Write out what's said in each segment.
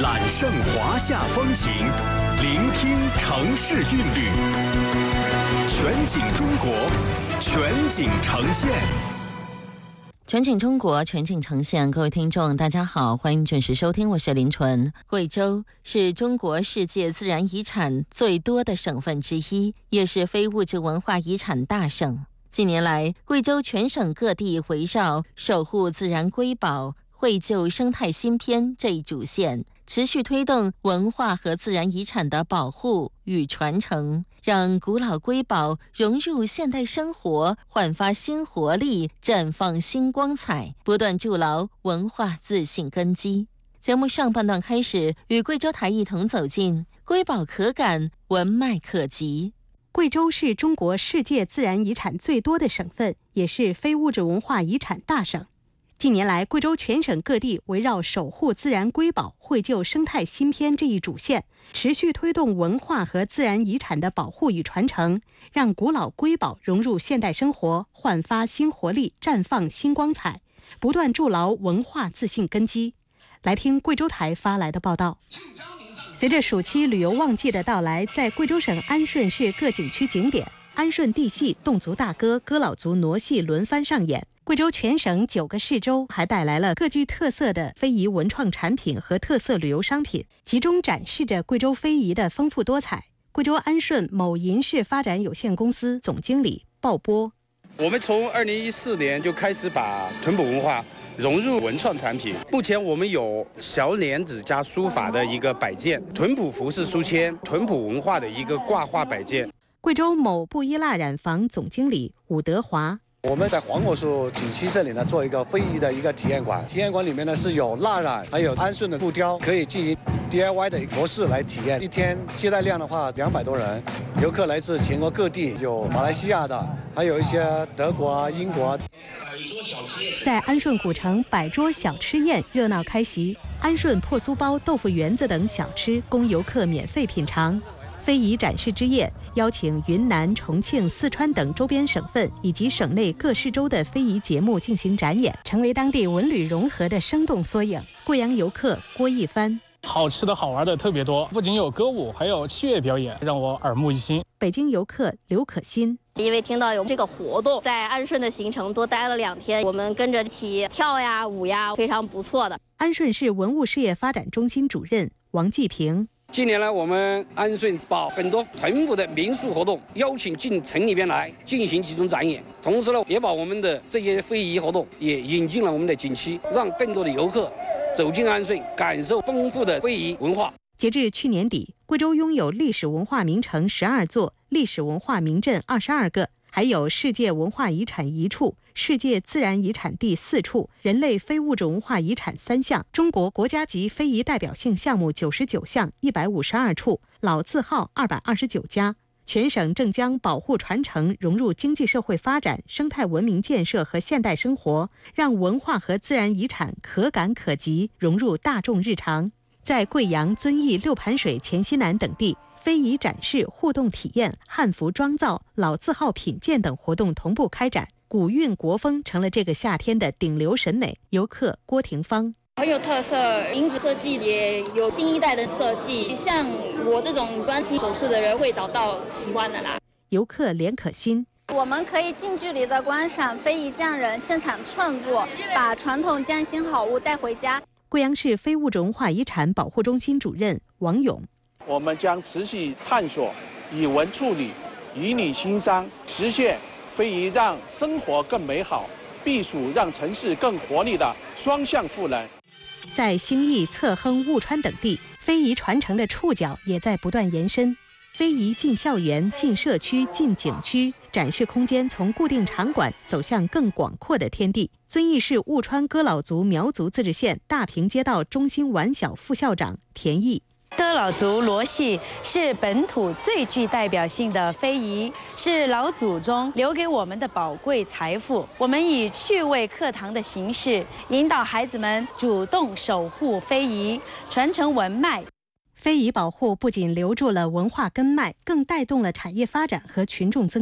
揽胜华夏风情，聆听城市韵律。全景中国，全景呈现。 全景中国，全景呈现。各位听众大家好，欢迎准时收听，我是林纯。贵州是中国世界自然遗产最多的省份之一，也是非物质文化遗产大省。近年来，贵州全省各地围绕守护自然瑰宝、绘就生态新篇这一主线，持续推动文化和自然遗产的保护与传承，让古老瑰宝融入现代生活，焕发新活力，绽放新光彩，不断筑牢文化自信根基。节目上半段开始，与贵州台一同走进瑰宝可感，文脉可及。 贵州是中国世界自然遗产最多的省份，也是非物质文化遗产大省。近年来，贵州全省各地围绕守护自然瑰宝、绘就生态新篇这一主线，持续推动文化和自然遗产的保护与传承，让古老瑰宝融入现代生活，焕发新活力，绽放新光彩，不断筑牢文化自信根基。来听贵州台发来的报道。随着暑期旅游旺季的到来，在贵州省安顺市各景区景点，安顺地戏、侗族大歌、哥老族傩戏轮番上演。贵州全省9个市州还带来了各具特色的非遗文创产品和特色旅游商品，集中展示着贵州非遗的丰富多彩。贵州安顺某银饰发展有限公司总经理鲍波： 我们从2014年就开始把屯埔文化融入文创产品。目前我们有小莲子加书法的一个摆件，屯埔服饰书签，屯埔文化的一个挂画摆件。 贵州某布依蜡染坊总经理武德华： 我们在黄果树景区这里呢，做一个非遗的一个体验馆。体验馆里面呢是有蜡染，还有安顺的布雕，可以进行 DIY 的模式来体验。一天接待量的话200多人，游客来自全国各地，有马来西亚的，还有一些德国啊、英国啊。 在安顺古城，摆桌小吃宴热闹开席，安顺破酥包、豆腐圆子等小吃供游客免费品尝。非遗展示之夜，邀请云南、重庆、四川等周边省份以及省内各市州的非遗节目进行展演，成为当地文旅融合的生动缩影。贵阳游客郭一帆： 好吃的好玩的特别多，不仅有歌舞，还有器乐表演，让我耳目一新。 北京游客刘可欣： 因为听到有这个活动，在安顺的行程多待了2天，我们跟着一起跳呀、舞呀，非常不错的。 安顺市文物事业发展中心主任王继平： 近年来，我们安顺把很多屯埔的民俗活动邀请进城里边来进行集中展演，同时呢，也把我们的这些非遗活动也引进了我们的景区，让更多的游客走进安顺，感受丰富的非遗文化。 截至去年底，贵州拥有历史文化名城12座，历史文化名镇22个，还有世界文化遗产1处、世界自然遗产地4处、人类非物质文化遗产3项、中国国家级非遗代表性项目99项、152处、老字号229家。全省正将保护传承融入经济社会发展、生态文明建设和现代生活，让文化和自然遗产可感可及，融入大众日常。在贵阳、遵义、六盘水、黔西南等地，非遗展示、互动体验、汉服妆造、老字号品鉴等活动同步开展，古韵国风成了这个夏天的顶流审美。游客郭廷芳： 很有特色，银子设计也有新一代的设计，像我这种喜欢首饰的人会找到喜欢的啦。 游客连可欣： 我们可以近距离的观赏非遗匠人现场创作，把传统匠心好物带回家。 贵阳市非物质文化遗产保护中心主任王勇： 我们将持续探索以文处理、以理兴商，实现非遗让生活更美好、避暑让城市更活力的双向赋能。 在兴义、侧亨、务川等地，非遗传承的触角也在不断延伸。非遗进校园、进社区、进景区，展示空间从固定场馆走向更广阔的天地。遵义市务川哥老族苗族自治县大坪街道中心晚小副校长田毅： 哥老族傩戏是本土最具代表性的非遗，是老祖宗留给我们的宝贵财富。我们以趣味课堂的形式，引导孩子们主动守护非遗，传承文脉。 非遗保护不仅留住了文化根脉，更带动了产业发展和群众增收。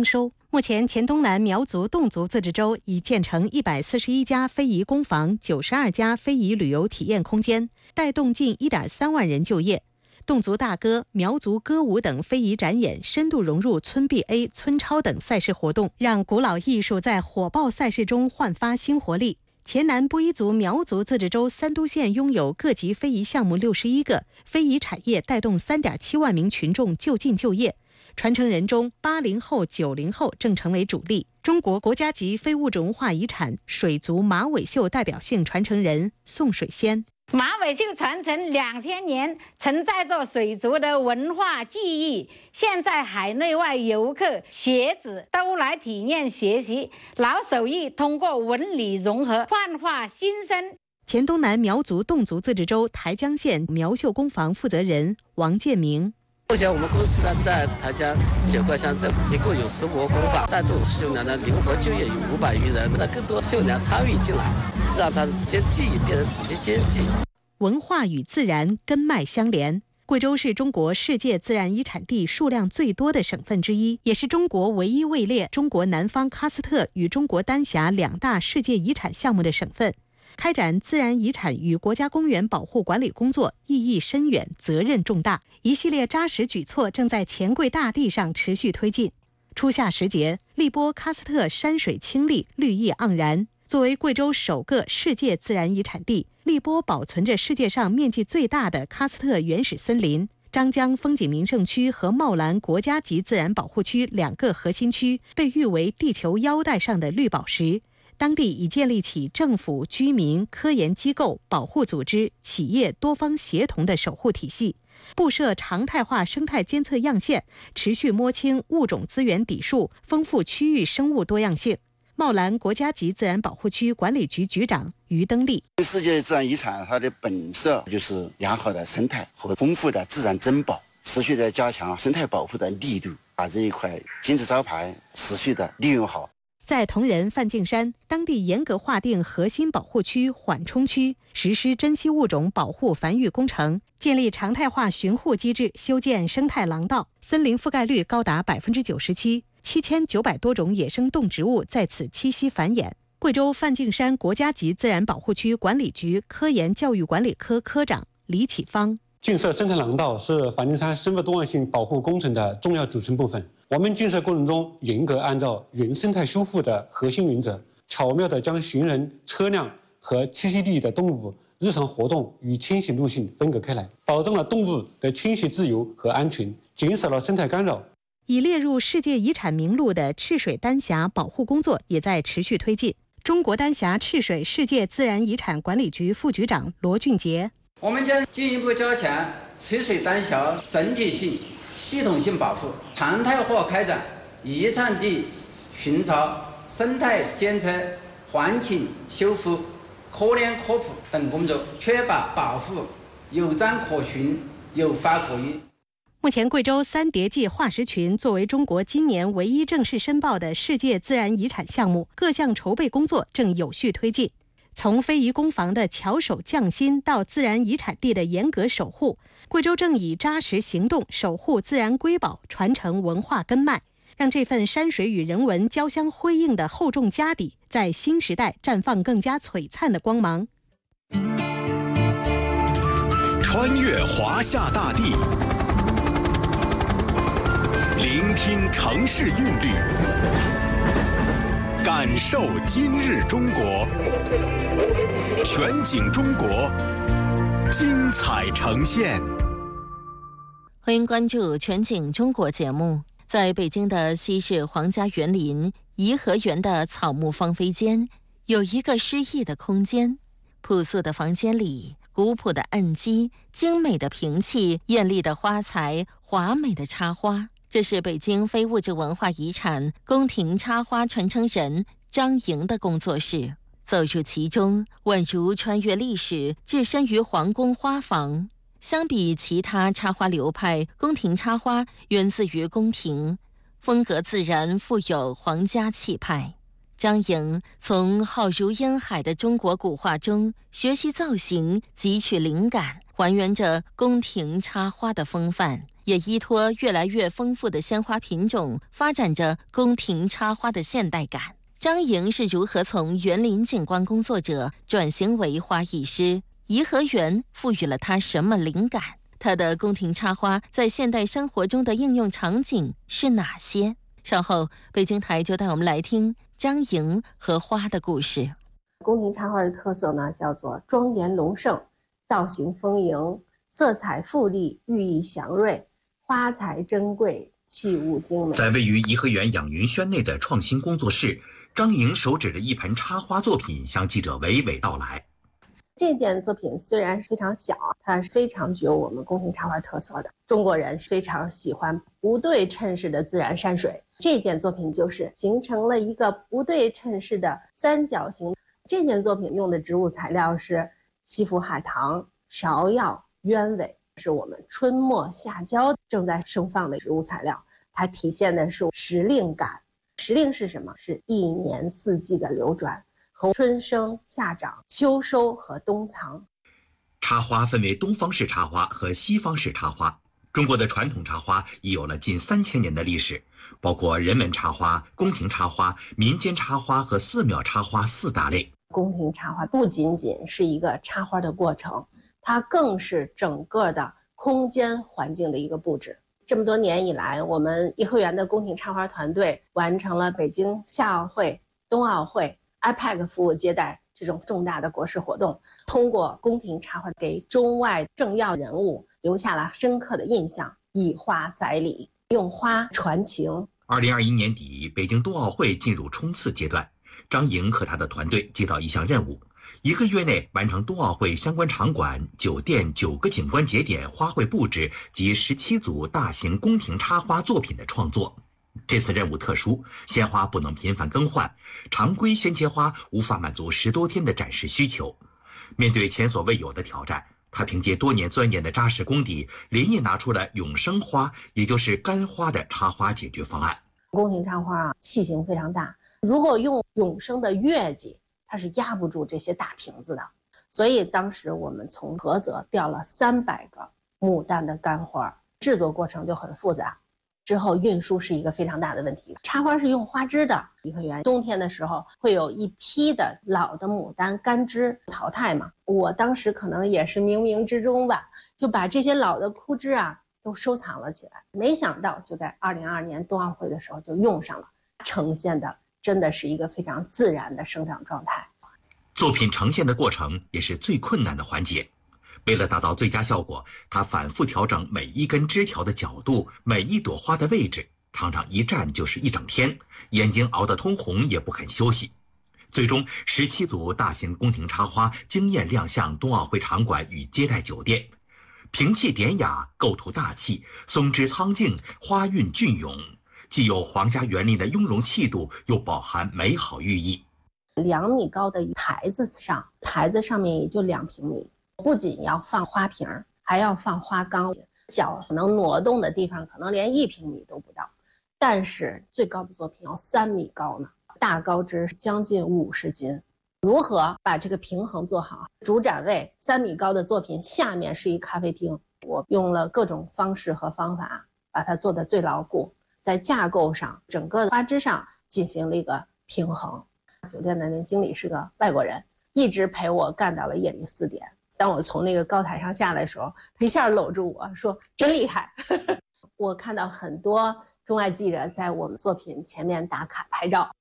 目前，黔东南苗族侗族自治州已建成141家非遗工坊、92家非遗旅游体验空间，带动近1.3万人就业。侗族大歌、苗族歌舞等非遗展演深度融入村 BA、村超等赛事活动，让古老艺术在火爆赛事中焕发新活力。黔南布依族苗族自治州三都县拥有各级非遗项目61个，非遗产业带动3.7万名群众就近就业。传承人中，80后、90后正成为主力。中国国家级非物质文化遗产水族马尾绣代表性传承人宋水仙。 马尾绣传承2000年，承载着水族的文化记忆。现在海内外游客、学子都来体验学习老手艺，通过文理融合，焕发新生。 黔东南苗族侗族自治州台江县苗绣工坊负责人王建明。 目前我们公司呢，在台江9块乡镇一共有15个工坊，带动绣娘的灵活就业有500余人，让更多绣娘参与进来，让他的直接技艺变成直接经济。 文化与自然根脉相连。贵州是中国世界自然遗产地数量最多的省份之一，也是中国唯一位列中国南方喀斯特与中国丹霞2大世界遗产项目的省份。开展自然遗产与国家公园保护管理工作意义深远，责任重大。一系列扎实举措正在黔贵大地上持续推进。初夏时节，荔波喀斯特山水清丽，绿意盎然。作为贵州首个世界自然遗产地，荔波保存着世界上面积最大的喀斯特原始森林。张江风景名胜区和茂兰国家级自然保护区2个核心区被誉为地球腰带上的绿宝石。当地已建立起政府、居民、科研机构、保护组织、企业多方协同的守护体系，布设常态化生态监测样线，持续摸清物种资源底数，丰富区域生物多样性。茂兰国家级自然保护区管理局局长于登利： 世界自然遗产它的本色就是良好的生态和丰富的自然珍宝，持续的加强生态保护的力度，把这一块金字招牌持续的利用好。 在铜仁梵净山，当地严格划定核心保护区、缓冲区，实施珍稀物种保护繁育工程，建立常态化巡护机制，修建生态廊道，森林覆盖率高达97%，7900多种野生动植物在此栖息繁衍。贵州梵净山国家级自然保护区管理局科研教育管理科科长李启芳： 建设生态廊道是梵净山生物多样性保护工程的重要组成部分。我们建设过程中严格按照原生态修复的核心原则，巧妙地将行人、车辆和栖息地的动物日常活动与迁徙路线分隔开来，保障了动物的迁徙自由和安全，减少了生态干扰。 已列入世界遗产名录的赤水丹霞保护工作也在持续推进。中国丹霞赤水世界自然遗产管理局副局长罗俊杰： 我们将进一步加强赤水丹霞整体性、系统性保护，常态化开展遗产地巡查、生态监测、环境修复、科研科普等工作，确保保护有章可循、有法可依。 目前，贵州三叠纪化石群作为中国今年唯一正式申报的世界自然遗产项目，各项筹备工作正有序推进。从非遗工坊的巧手匠心到自然遗产地的严格守护，贵州正以扎实行动守护自然瑰宝，传承文化根脉，让这份山水与人文交相辉映的厚重家底，在新时代绽放更加璀璨的光芒。 穿越华夏大地，聆听城市韵律，感受今日中国，全景中国，精彩呈现。 欢迎关注全景中国节目。在北京的西市皇家园林颐和园的草木芳菲间，有一个诗意的空间。朴素的房间里，古朴的案几，精美的屏器，艳丽的花材，华美的插花。这是北京非物质文化遗产宫廷插花传承人张莹的工作室。走入其中，宛如穿越历史，置身于皇宫花房。相比其他插花流派，宫廷插花源自于宫廷，风格自然，富有皇家气派。张莹从浩如烟海的中国古画中学习造型，汲取灵感，还原着宫廷插花的风范， 也依托越来越丰富的鲜花品种，发展着宫廷插花的现代感。张莹是如何从园林景观工作者转型为花艺师？颐和园赋予了他什么灵感？他的宫廷插花在现代生活中的应用场景是哪些？稍后，北京台就带我们来听张莹和花的故事。 宫廷插花的特色呢，叫做庄严隆盛、造型丰盈、色彩富丽、寓意祥瑞、花材珍贵、器物精美。 在位于颐和园养云轩内的创新工作室，张莹手指着一盆插花作品向记者娓娓道来。 这件作品虽然非常小，它是非常具有我们宫廷插花特色的。中国人非常喜欢不对称式的自然山水，这件作品就是形成了一个不对称式的三角形。这件作品用的植物材料是西府海棠、芍药、鸢尾，是我们春末夏交正在盛放的植物材料。它体现的是时令感。时令是什么？是一年四季的流转，和春生、夏长、秋收和冬藏。 插花分为东方式插花和西方式插花。中国的传统插花已有了近3000年的历史，包括人文插花、宫廷插花、民间插花和寺庙插花4大类。 宫廷插花不仅仅是一个插花的过程，它更是整个的空间环境的一个布置。这么多年以来，我们颐和园的宫廷插花团队完成了北京夏奥会、冬奥会、IPAC 服务接待这种重大的国事活动，通过宫廷插花给中外政要人物留下了深刻的印象，以花载礼，用花传情。 2021年底，北京冬奥会进入冲刺阶段，张莹和他的团队接到一项任务，一个月内完成冬奥会相关场馆、酒店9个景观节点花卉布置及17组大型宫廷插花作品的创作。这次任务特殊，鲜花不能频繁更换，常规鲜切花无法满足10多天的展示需求。面对前所未有的挑战，他凭借多年钻研的扎实功底，连夜拿出了永生花，也就是干花的插花解决方案。 宫廷插花器型非常大，如果用永生的月季，它是压不住这些大瓶子的，所以当时我们从菏泽调了300个牡丹的干花，制作过程就很复杂，之后运输是一个非常大的问题。插花是用花枝的，颐和园冬天的时候会有一批的老的牡丹干枝淘汰嘛，我当时可能也是冥冥之中吧，就把这些老的枯枝都收藏了起来，没想到就在2022年冬奥会的时候就用上了，呈现的真的是一个非常自然的生长状态。 作品呈现的过程也是最困难的环节，为了达到最佳效果，他反复调整每一根枝条的角度，每一朵花的位置，常常一站就是1整天，眼睛熬得通红也不肯休息。最终17组大型宫廷插花惊艳亮相冬奥会场馆与接待酒店，平气典雅，构图大气，松枝苍劲，花韵隽永，既有皇家园林的雍容气度，又饱含美好寓意。 2米高的台子上面也就2平米，不仅要放花瓶，还要放花缸，脚能挪动的地方可能连1平米都不到。但是最高的作品要3米高呢，大高枝将近50斤。如何把这个平衡做好？主展位3米高的作品下面是一咖啡厅，我用了各种方式和方法把它做得最牢固，在架构上整个花枝上进行了一个平衡。酒店的那经理是个外国人，一直陪我干到了夜里4点。当我从那个高台上下来的时候，他一下搂住我说真厉害。我看到很多中外记者在我们作品前面打卡拍照。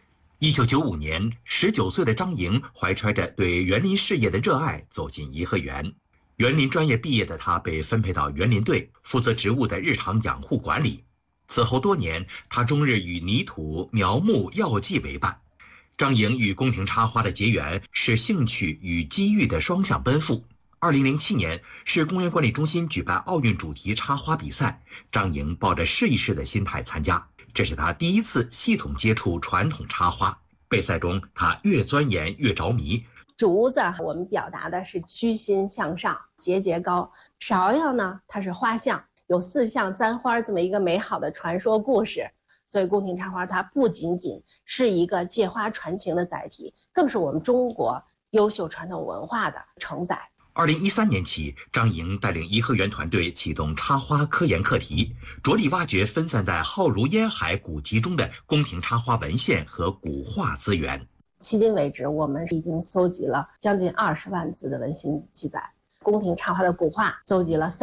1995年，19岁的张莹怀揣着对园林事业的热爱走进颐和园。园林专业毕业的她被分配到园林队，负责植物的日常养护管理。此后多年，她终日与泥土、苗木、药剂为伴。张莹与宫廷插花的结缘是兴趣与机遇的双向奔赴。2007年，市公园管理中心举办奥运主题插花比赛，张莹抱着试一试的心态参加，这是她第一次系统接触传统插花。备赛中，她越钻研越着迷。 竹子我们表达的是虚心向上、节节高。芍药呢，它是花象，有4象簪花这么一个美好的传说故事。所以宫廷插花它不仅仅是一个借花传情的载体，更是我们中国优秀传统文化的承载。 2013年起，张莹带领颐和园团队启动插花科研课题，着力挖掘分散在浩如烟海古籍中的宫廷插花文献和古画资源。 迄今为止，我们已经搜集了将近20万字的文献记载，宫廷插花的古画搜集了